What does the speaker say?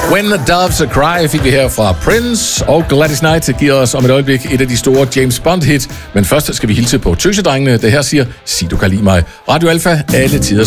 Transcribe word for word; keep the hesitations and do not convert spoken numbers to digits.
When the Doves Cry fik vi her fra Prince, og Gladys Knight giver os om et øjeblik et af de store James Bond-hit. Men først skal vi hilse på tøsedrengene, der her siger, sig du kan lide mig. Radio Alpha, alle tiders